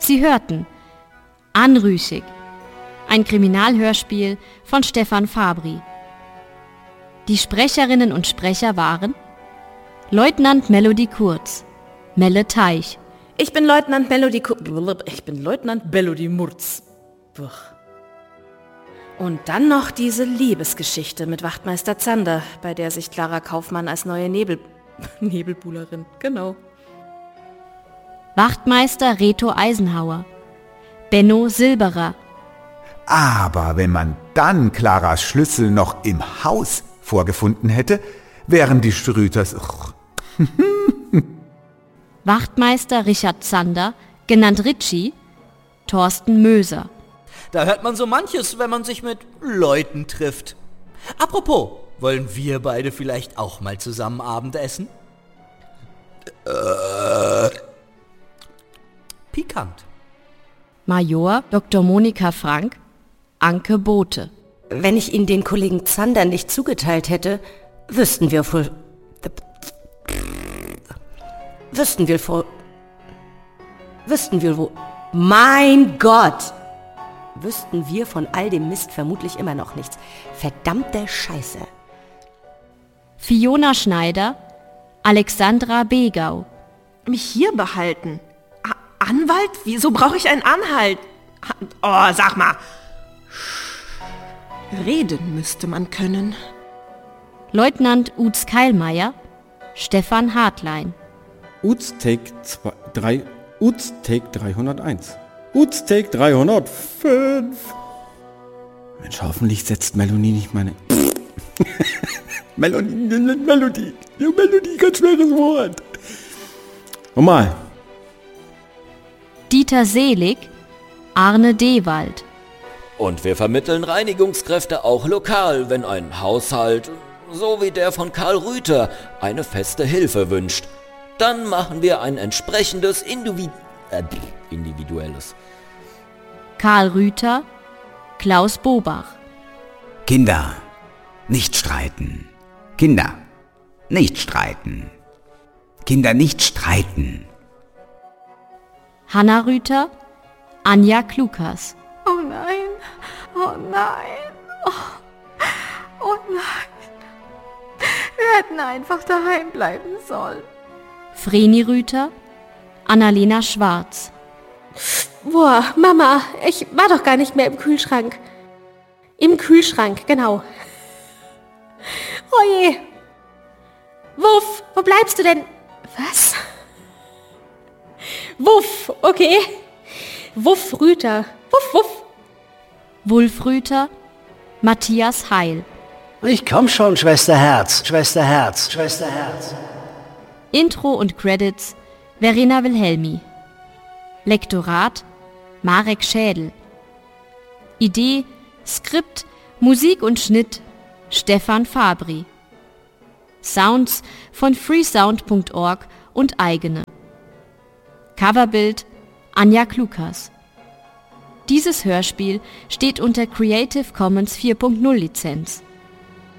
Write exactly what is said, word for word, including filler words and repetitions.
Sie hörten Anrüchig, ein Kriminalhörspiel von Stefan Fabri. Die Sprecherinnen und Sprecher waren Leutnant Melody Kurz, Melle Teich. Ich bin Leutnant Melody Kurz. Ich bin Leutnant Melody Murz. Buch. Und dann noch diese Liebesgeschichte mit Wachtmeister Zander, bei der sich Clara Kaufmann als neue Nebel... Nebelbuhlerin, genau. Wachtmeister Reto Eisenhauer, Benno Silberer. Aber wenn man dann Claras Schlüssel noch im Haus vorgefunden hätte, wären die Schröters... Wachtmeister Richard Zander, genannt Ritchie, Thorsten Möser. Da hört man so manches, wenn man sich mit Leuten trifft. Apropos, wollen wir beide vielleicht auch mal zusammen Abendessen? Äh, pikant. Major Doktor Monika Frank, Anke Bote. Wenn ich Ihnen den Kollegen Zander nicht zugeteilt hätte, wüssten wir wohl... Wüssten wir wohl... Wüssten wir wohl... Mein Gott! Wüssten wir von all dem Mist vermutlich immer noch nichts. Verdammte Scheiße. Fiona Schneider, Alexandra Begau. Mich hier behalten? A- Anwalt? Wieso brauche ich einen Anhalt? Oh, sag mal. Reden müsste man können. Leutnant Uts Keilmeier, Stefan Hartlein. Uts Take drei, Uts Take dreihunderteins. Uts Take dreihundertfünf. Mensch, hoffentlich setzt Melanie nicht meine... Melodie, Melodie, Melodie, ganz schweres Wort. Nochmal. Dieter Selig, Arne Dewald. Und wir vermitteln Reinigungskräfte auch lokal, wenn ein Haushalt, so wie der von Karl Rüther, eine feste Hilfe wünscht. Dann machen wir ein entsprechendes Individ... Äh, individuelles. Karl Rüther, Klaus Bobach. Kinder, nicht streiten. Kinder, nicht streiten. Kinder, nicht streiten. Hanna Rüther, Anja Klukas. Oh nein, oh nein, oh, oh nein. Wir hätten einfach daheim bleiben sollen. Vreni Rüther, Annalena Schwarz. Boah, Mama, ich war doch gar nicht mehr im Kühlschrank. Im Kühlschrank, genau. Oje. Wuff, wo bleibst du denn? Was? Wuff, okay. Wuff Rüther. Wuff, wuff. Wulf Rüther, Matthias Heil. Ich komm schon, Schwester Herz, Schwester Herz, Schwester Herz. Intro und Credits Verena Wilhelmi. Lektorat Marek Schädel. Idee, Skript, Musik und Schnitt Stefan Fabri. Sounds von freesound punkt org und eigene. Coverbild Anja Klukas. Dieses Hörspiel steht unter Creative Commons vier Punkt null Lizenz.